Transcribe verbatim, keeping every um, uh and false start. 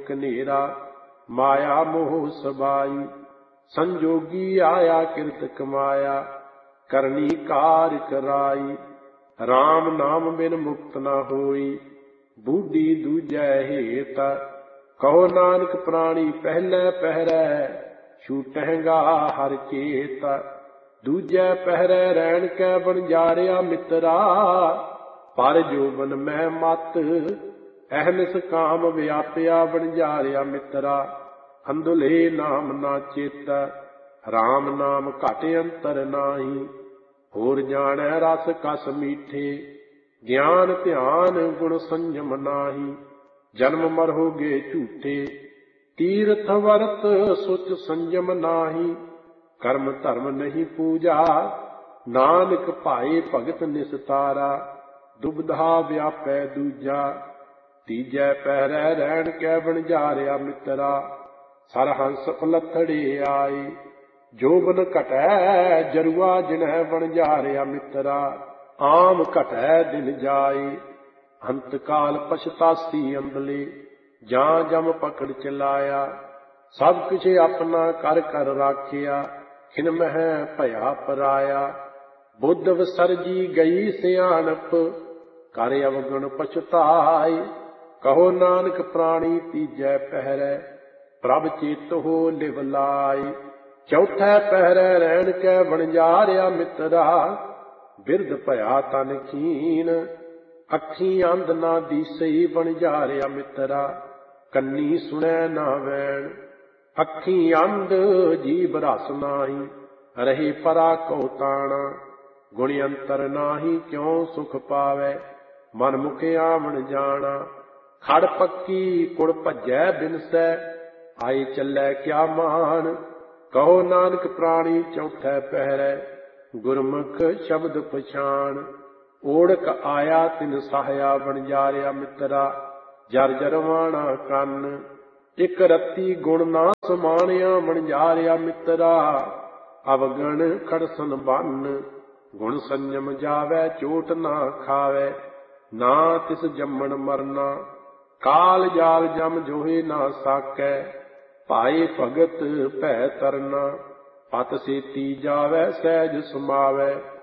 कनेरा, माया मोह सबाई। संजोगी आया किरत कमाया, करनी कार कराई। राम नाम बिन मुक्त न होई, बूढ़ी दूजै हेत। कहो नानक प्राणी पहले पहरै, छूटहगा हर चेत। दूजै पहरै रैन कै बनजारिया मित्रा, पर जोबन मैं मत अहनिस काम व्यापया बनजारिया मित्रा। अंधुले नाम ना चेता, राम नाम घट अंतर नाही। होर जानै रस कस मीठे, ज्ञान ध्यान गुण संयम नाही। जन्म मरहोगे झूठे, तीर्थ वर्त सुच संयम नाही। कर्म धर्म नहीं पूजा, नानक भाए भगत निस्तारा। दुबधा व्यापै दूजा, तीजै पहरै रहन कै बनजारिया मित्रा। सरहंस उलथड़े आए, जोबन घटै जरुआ जिन्ह बनजारिया मित्रा। आम घटै दिन जाए, अंत काल पछतासी अंबले। जां जम पकड़ चलाया, सब कुछ अपना कर कर राखिया। खिन मह भया पराया, बुद्ध विसरजी गई सियाणप। कर अवगुण पछताए, कहो नानक प्राणी तीजै पहरै। प्रभ चेत हो लिव लाई, चौथै पहरै रहन कै बनजारिया मित्रा। बिरध भया तन खीन, अखी अंध ना दिसई बनजारिया मित्रा। कन्नी सुनै ना वैण, अखी अंध जीव रस नाही। रहे परा कौ ताना, गुण अंतर नाही क्यों सुख पावै। मन मुख आवन जाना, खड़ पक्की कुड़ भजै बिनसै। आए चलै क्या मान, कहो नानक प्राणी चौथै पहरै। गुरमुख शब्द पछाण, ओढ़क आया तिन सहाया बनजारिया मित्रा। जर जरवाना कन, इक रत्ती गुण ना समानिया बनजारिया मित्रा। अवगण खड़सन बन, गुण संयम जावै चोट ना खावै। ना तिस जम्मन मरना, काल जाल जम जोहे ना साकै। भाए भगत भै तरना, पत सेती जावै सहज समावै।